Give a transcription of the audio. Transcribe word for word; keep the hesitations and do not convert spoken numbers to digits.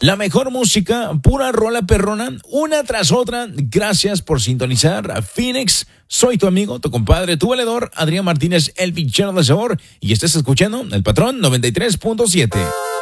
La mejor música, pura rola perrona, una tras otra. Gracias por sintonizar a Phoenix. Soy tu amigo, tu compadre, tu valedor, Adrián Martínez, el pinchero de sabor. Y estás escuchando El Patrón noventa y tres punto siete.